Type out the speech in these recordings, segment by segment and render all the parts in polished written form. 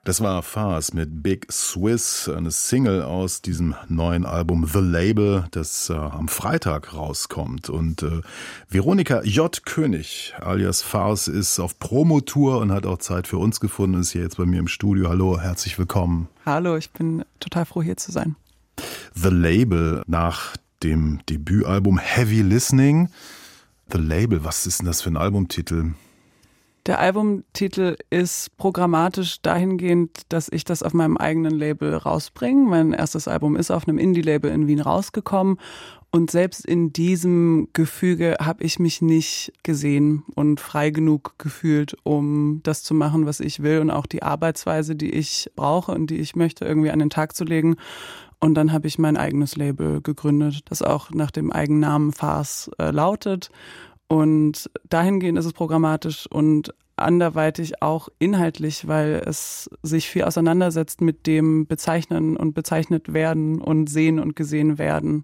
Das war Farce mit Big Swiss, eine Single aus diesem neuen Album The Label, das am Freitag rauskommt. Und Veronika J. König alias Farce ist auf Promotour und hat auch Zeit für uns gefunden, ist hier jetzt bei mir im Studio. Hallo, herzlich willkommen. Hallo, ich bin total froh, hier zu sein. The Label, nach dem Debütalbum Heavy Listening. The Label, was ist denn das für ein Albumtitel? Der Albumtitel ist programmatisch dahingehend, dass ich das auf meinem eigenen Label rausbringe. Mein erstes Album ist auf einem Indie-Label in Wien rausgekommen. Und selbst in diesem Gefüge habe ich mich nicht gesehen und frei genug gefühlt, um das zu machen, was ich will. Und auch die Arbeitsweise, die ich brauche und die ich möchte, irgendwie an den Tag zu legen. Und dann habe ich mein eigenes Label gegründet, das auch nach dem Eigennamen Farce lautet. Und dahingehend ist es programmatisch und anderweitig auch inhaltlich, weil es sich viel auseinandersetzt mit dem Bezeichnen und bezeichnet werden und sehen und gesehen werden.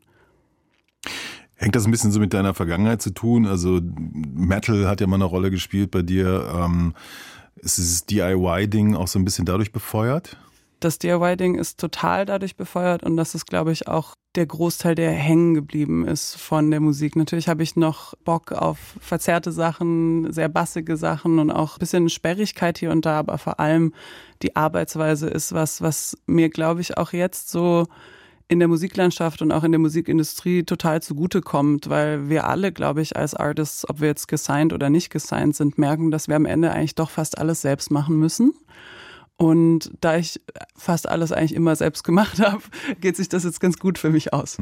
Hängt das ein bisschen so mit deiner Vergangenheit zu tun? Also Metal hat ja mal eine Rolle gespielt bei dir. Ist dieses DIY-Ding auch so ein bisschen dadurch befeuert? Das DIY-Ding ist total dadurch befeuert und das ist, glaube ich, auch der Großteil, der hängen geblieben ist von der Musik. Natürlich habe ich noch Bock auf verzerrte Sachen, sehr bassige Sachen und auch ein bisschen Sperrigkeit hier und da, aber vor allem die Arbeitsweise ist was mir, glaube ich, auch jetzt so in der Musiklandschaft und auch in der Musikindustrie total zugutekommt, weil wir alle, glaube ich, als Artists, ob wir jetzt gesigned oder nicht gesigned sind, merken, dass wir am Ende eigentlich doch fast alles selbst machen müssen. Und da ich fast alles eigentlich immer selbst gemacht habe, geht sich das jetzt ganz gut für mich aus.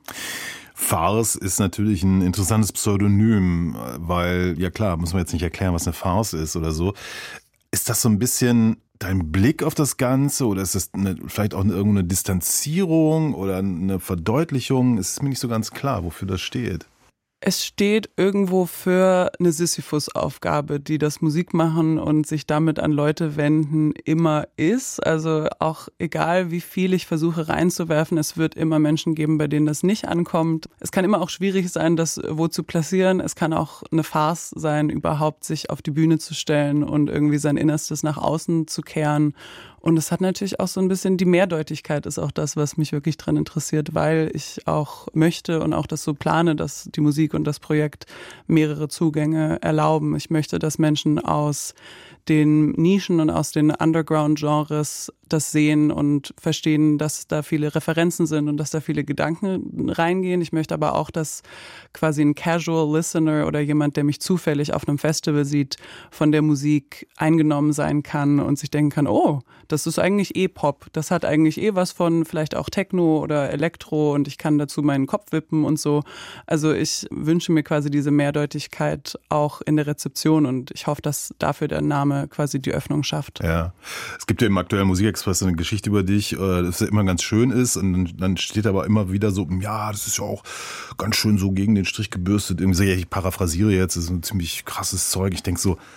Farce ist natürlich ein interessantes Pseudonym, weil, ja klar, muss man jetzt nicht erklären, was eine Farce ist oder so. Ist das so ein bisschen dein Blick auf das Ganze oder ist das vielleicht auch irgendeine Distanzierung oder eine Verdeutlichung? Es ist mir nicht so ganz klar, wofür das steht. Es steht irgendwo für eine Sisyphus-Aufgabe, die das Musikmachen und sich damit an Leute wenden immer ist. Also auch egal, wie viel ich versuche reinzuwerfen, es wird immer Menschen geben, bei denen das nicht ankommt. Es kann immer auch schwierig sein, das wo zu platzieren. Es kann auch eine Farce sein, überhaupt sich auf die Bühne zu stellen und irgendwie sein Innerstes nach außen zu kehren. Und es hat natürlich auch so ein bisschen die Mehrdeutigkeit ist auch das, was mich wirklich dran interessiert, weil ich auch möchte und auch das so plane, dass die Musik und das Projekt mehrere Zugänge erlauben. Ich möchte, dass Menschen aus den Nischen und aus den Underground-Genres das sehen und verstehen, dass da viele Referenzen sind und dass da viele Gedanken reingehen. Ich möchte aber auch, dass quasi ein Casual Listener oder jemand, der mich zufällig auf einem Festival sieht, von der Musik eingenommen sein kann und sich denken kann, oh, das ist eigentlich Pop. Das hat eigentlich was von vielleicht auch Techno oder Elektro und ich kann dazu meinen Kopf wippen und so. Also ich wünsche mir quasi diese Mehrdeutigkeit auch in der Rezeption und ich hoffe, dass dafür der Name quasi die Öffnung schafft. Ja, es gibt ja im aktuellen Musikexpress eine Geschichte über dich, das ja immer ganz schön ist und dann steht aber immer wieder so, ja, das ist ja auch ganz schön so gegen den Strich gebürstet. Irgendwie, ich paraphrasiere jetzt, das ist ein ziemlich krasses Zeug. Ich denke so,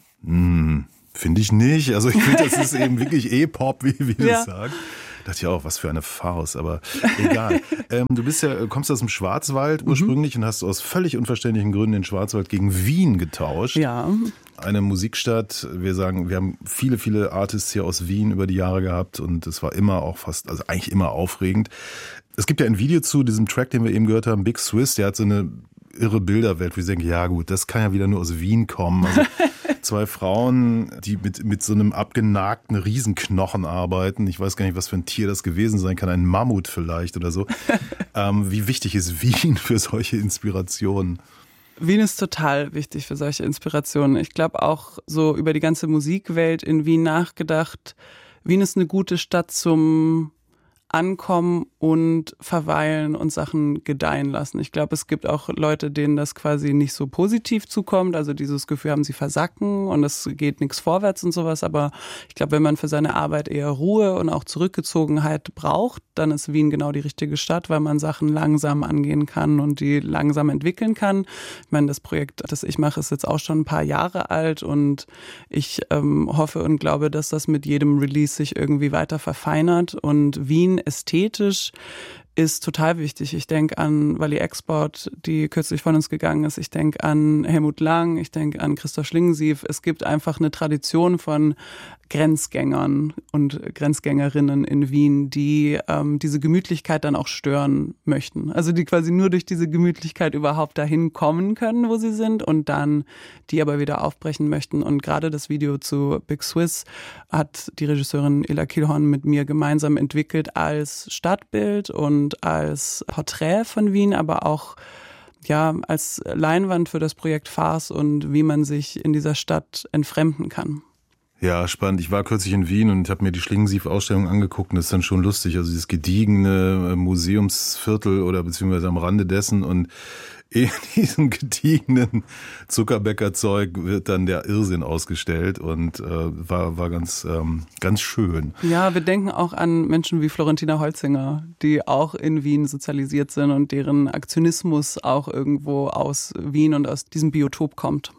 finde ich nicht. Also ich finde, das ist eben wirklich Pop, wie du es sagst. Da dachte ich auch, was für eine Farce, aber egal. Du kommst aus dem Schwarzwald ursprünglich und hast aus völlig unverständlichen Gründen den Schwarzwald gegen Wien getauscht. Ja. Eine Musikstadt, wir haben viele, viele Artists hier aus Wien über die Jahre gehabt und es war immer auch also eigentlich immer aufregend. Es gibt ja ein Video zu diesem Track, den wir eben gehört haben, Big Swiss, der hat so eine irre Bilderwelt, wo ich denke, ja gut, das kann ja wieder nur aus Wien kommen. Also zwei Frauen, die mit so einem abgenagten Riesenknochen arbeiten. Ich weiß gar nicht, was für ein Tier das gewesen sein kann. Ein Mammut vielleicht oder so. Wie wichtig ist Wien für solche Inspirationen? Wien ist total wichtig für solche Inspirationen. Ich glaube auch so über die ganze Musikwelt in Wien nachgedacht. Wien ist eine gute Stadt zum Ankommen und verweilen und Sachen gedeihen lassen. Ich glaube, es gibt auch Leute, denen das quasi nicht so positiv zukommt, also dieses Gefühl haben, sie versacken und es geht nichts vorwärts und sowas, aber ich glaube, wenn man für seine Arbeit eher Ruhe und auch Zurückgezogenheit braucht, dann ist Wien genau die richtige Stadt, weil man Sachen langsam angehen kann und die langsam entwickeln kann. Ich meine, das Projekt, das ich mache, ist jetzt auch schon ein paar Jahre alt und ich hoffe und glaube, dass das mit jedem Release sich irgendwie weiter verfeinert und Wien ästhetisch ist total wichtig. Ich denke an Wally Export, die kürzlich von uns gegangen ist. Ich denke an Helmut Lang, ich denke an Christoph Schlingensief. Es gibt einfach eine Tradition von Grenzgängern und Grenzgängerinnen in Wien, die diese Gemütlichkeit dann auch stören möchten. Also die quasi nur durch diese Gemütlichkeit überhaupt dahin kommen können, wo sie sind und dann die aber wieder aufbrechen möchten. Und gerade das Video zu Big Swiss hat die Regisseurin Ela Kielhorn mit mir gemeinsam entwickelt als Stadtbild und als Porträt von Wien, aber auch als Leinwand für das Projekt Farce und wie man sich in dieser Stadt entfremden kann. Ja, spannend. Ich war kürzlich in Wien und habe mir die Schlingensief-Ausstellung angeguckt und das ist dann schon lustig. Also dieses gediegene Museumsviertel oder beziehungsweise am Rande dessen und in diesem gediegenen Zuckerbäckerzeug wird dann der Irrsinn ausgestellt und war ganz schön. Ja, wir denken auch an Menschen wie Florentina Holzinger, die auch in Wien sozialisiert sind und deren Aktionismus auch irgendwo aus Wien und aus diesem Biotop kommt.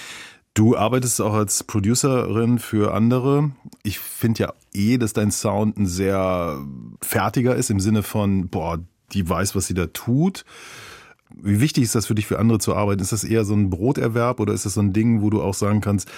Du arbeitest auch als Producerin für andere. Ich finde ja dass dein Sound ein sehr fertiger ist im Sinne von, die weiß, was sie da tut. Wie wichtig ist das für dich, für andere zu arbeiten? Ist das eher so ein Broterwerb oder ist das so ein Ding, wo du auch sagen kannst,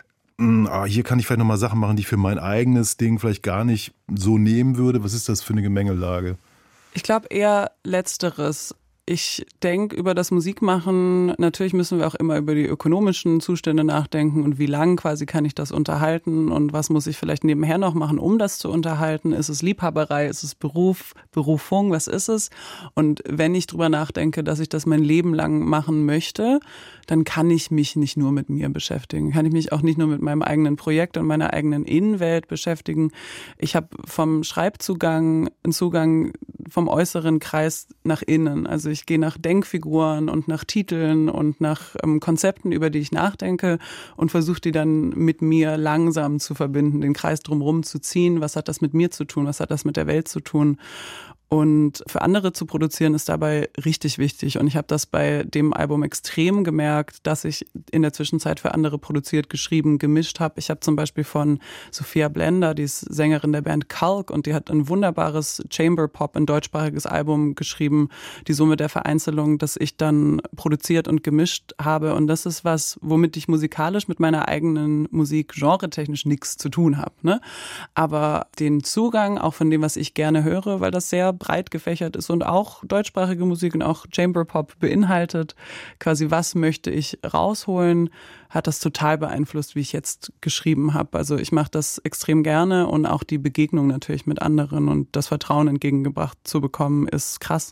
hier kann ich vielleicht nochmal Sachen machen, die ich für mein eigenes Ding vielleicht gar nicht so nehmen würde? Was ist das für eine Gemengelage? Ich glaube eher Letzteres. Ich denke über das Musikmachen, natürlich müssen wir auch immer über die ökonomischen Zustände nachdenken und wie lang quasi kann ich das unterhalten und was muss ich vielleicht nebenher noch machen, um das zu unterhalten. Ist es Liebhaberei, ist es Berufung, was ist es? Und wenn ich drüber nachdenke, dass ich das mein Leben lang machen möchte, dann kann ich mich nicht nur mit mir beschäftigen. Kann ich mich auch nicht nur mit meinem eigenen Projekt und meiner eigenen Innenwelt beschäftigen. Ich habe vom Schreibzugang einen Zugang vom äußeren Kreis nach innen. Also ich gehe nach Denkfiguren und nach Titeln und nach Konzepten, über die ich nachdenke und versuche die dann mit mir langsam zu verbinden, den Kreis drumherum zu ziehen. Was hat das mit mir zu tun? Was hat das mit der Welt zu tun? Und für andere zu produzieren ist dabei richtig wichtig. Und ich habe das bei dem Album extrem gemerkt, dass ich in der Zwischenzeit für andere produziert, geschrieben, gemischt habe. Ich habe zum Beispiel von Sophia Blender, die ist Sängerin der Band Kalk und die hat ein wunderbares Chamber Pop, ein deutschsprachiges Album geschrieben, die Summe der Vereinzelung, das ich dann produziert und gemischt habe. Und das ist was, womit ich musikalisch mit meiner eigenen Musik genretechnisch nichts zu tun habe. Ne? Aber den Zugang auch von dem, was ich gerne höre, weil das sehr breit gefächert ist und auch deutschsprachige Musik und auch Chamber Pop beinhaltet, quasi was möchte ich rausholen, hat das total beeinflusst, wie ich jetzt geschrieben habe. Also ich mache das extrem gerne und auch die Begegnung natürlich mit anderen und das Vertrauen entgegengebracht zu bekommen, ist krass.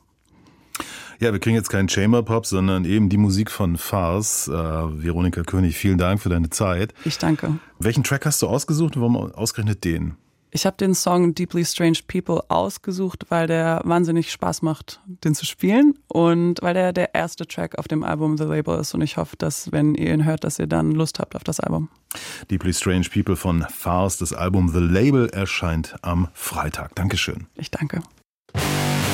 Ja, wir kriegen jetzt keinen Chamber Pop, sondern eben die Musik von Farce. Veronika König, vielen Dank für deine Zeit. Ich danke. Welchen Track hast du ausgesucht und warum ausgerechnet den? Ich habe den Song Deeply Strange People ausgesucht, weil der wahnsinnig Spaß macht, den zu spielen und weil der erste Track auf dem Album The Label ist und ich hoffe, dass, wenn ihr ihn hört, dass ihr dann Lust habt auf das Album. Deeply Strange People von Farce, das Album The Label erscheint am Freitag. Dankeschön. Ich danke.